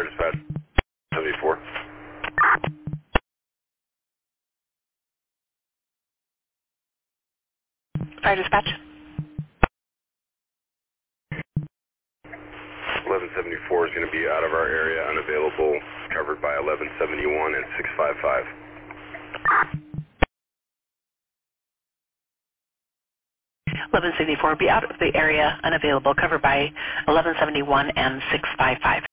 Fire Dispatch 74. Fire Dispatch. 1174 is going to be out of our area, unavailable, covered by 1171 and 655. Be out of the area, unavailable, covered by 1171 and 655.